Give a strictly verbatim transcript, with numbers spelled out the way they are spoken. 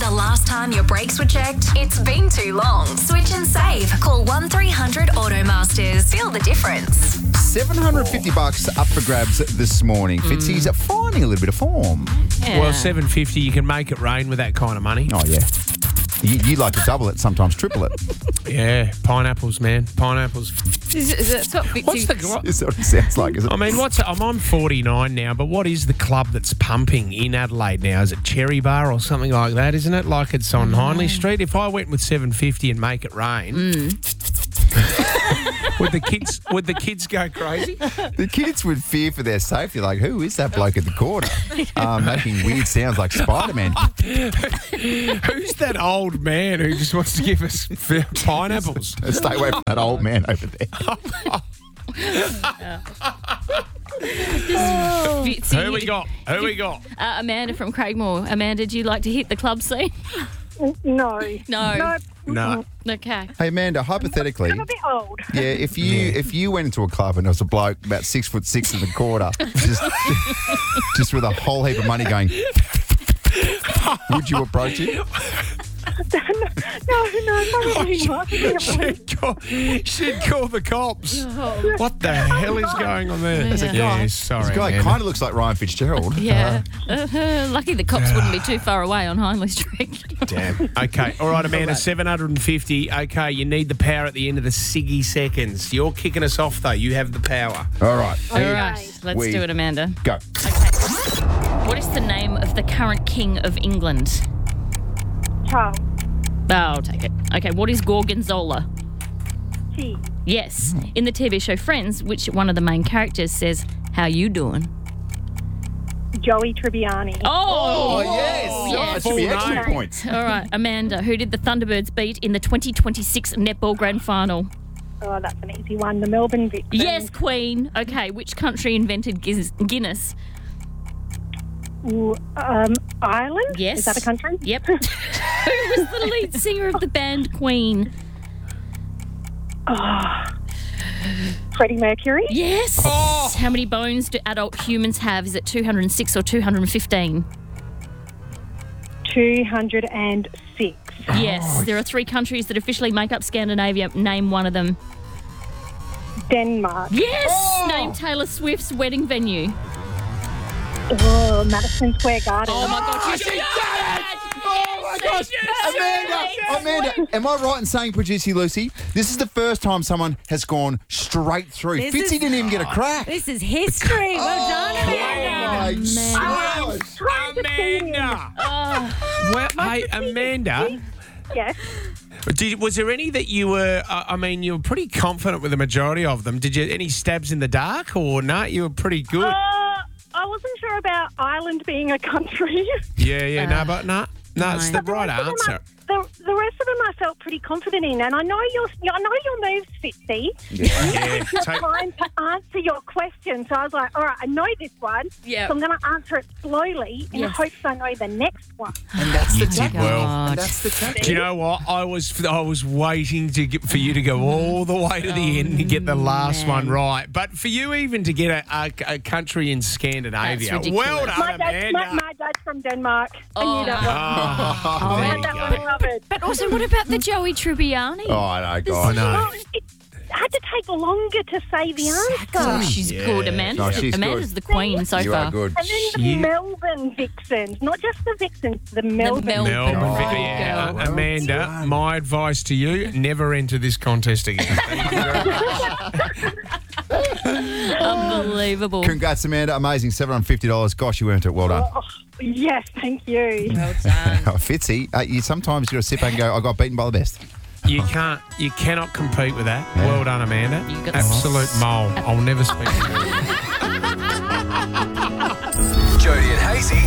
the last time your brakes were checked? It's been too long. Switch and save. Call one three hundred Automasters. Feel the difference. seven hundred fifty bucks up for grabs this morning. Fitzy's finding a little bit of form. Yeah. Well, seven fifty, you can make it rain with that kind of money. Oh, yeah. You, you like to double it, sometimes triple it. Yeah, pineapples, man. Pineapples. Is, is that's what Fitzy... What's the... Glo- It's what it sounds like, is it? I mean, what's... I'm, I'm forty-nine now, but what is the club that's pumping in Adelaide now? Is it Cherry Bar or something like that, isn't it? Like it's on Hindley Street. If I went with seven fifty and make it rain... would the kids would the kids go crazy? The kids would fear for their safety. Like, who is that bloke at the corner? Um, making weird sounds like Spider-Man. Who's that old man who just wants to give us pineapples? Stay away from that old man over there. Fitzy, Who we got? Who we got? Uh, Amanda from Craigmore. Amanda, do you like to hit the club scene? No. No. No. Okay. Hey, Amanda, hypothetically, I'm a bit old. yeah, if you if you went into a club and there was a bloke about six foot six in the corner, just just with a whole heap of money going, would you approach him? no, no, probably not. She'd call, she'd call the cops. What the hell is going on there? There's a Yeah, guy- sorry, This guy Amanda. kind of looks like Ryan Fitzgerald. Yeah. Uh, lucky the cops wouldn't be too far away on Hindley Street. Damn. Okay. All right, Amanda, seven hundred fifty. Okay, you need the power at the end of the Siggy seconds. You're kicking us off, though. You have the power. All right. All right, let's We- do it, Amanda. Go. What is the name of the current King of England? Charles. Oh, I'll take it. Okay, what is Gorgonzola? Cheese. Yes. In the T V show Friends, which one of the main characters says, "How you doing?" Joey Tribbiani. Oh, Oh, yes. yes. That should be Full extra name. points. All right, Amanda, who did the Thunderbirds beat in the twenty twenty-six Netball Grand Final? Oh, that's an easy one. The Melbourne Vixens. Yes, Queen. Okay, which country invented Guinness? Guinness? Ooh, um, Ireland? Yes. Is that a country? Yep. Who was the lead singer of the band Queen? Oh. Freddie Mercury? Yes. Oh. How many bones do adult humans have? Is it two hundred six or two hundred fifteen? two hundred six. Yes. There are three countries that officially make up Scandinavia. Name one of them. Denmark. Yes. Name Taylor Swift's wedding venue. Oh, Madison Square Garden. Oh my God! You she did did it! Oh my gosh, Amanda, Amanda, am I right in saying, Producer Lucy, this is the first time someone has gone straight through. This Fitzy is- didn't even get a crack. This is history. Well done, Amanda. Oh, my gosh. Trying to feed him. Amanda. Oh, Well, hey, Amanda, Yes. did, was there any that you were, uh, I mean, you were pretty confident with the majority of them. Did you, any stabs in the dark or not? You were pretty good. Uh, I wasn't sure about Ireland being a country. Yeah, yeah, no, but no, no, it's the no. right The rest of them answer. I- The, the rest of them I felt pretty confident in, and I know your I know your moves, Fitzy. Yeah, You're take, trying to answer your question, so I was like, all right, I know this one, Yeah. so I'm going to answer it slowly in Yes. hopes I know the next one. And that's you the did tactic. well. And that's the tactic. Do you know what? I was I was waiting to get, for you to go all the way to the end and get the last man. one right. But for you even to get a, a, a country in Scandinavia, That's ridiculous. well done, My, dad, Amanda. my, my dad's from Denmark. I Oh. knew that one. Oh, I there had you that go. one covered. but also, what about the Joey Tribbiani? Oh, I know, God. know. Well, it had to take longer to say the Oh, answer. she's Yeah. good. Amanda's, No, the, she's Amanda's good. the queen so You far. are good. And then Shit. the Melbourne Vixens, not just the Vixens, the Melbourne. Melbourne. Melbourne, Oh, Vic- yeah. girl. Amanda, my advice to you, never enter this contest again. Thank you very much. Unbelievable. Congrats, Amanda. Amazing. seven hundred fifty dollars. Gosh, you earned it. Well done. Oh, yes, thank you. Well done. Oh, Fitzy, uh, you sometimes you got to sit back and go, I got beaten by the best. You can't, you cannot compete with that. Well done, Amanda. You got- Absolute mole. I'll never speak to you. Jody and Hazy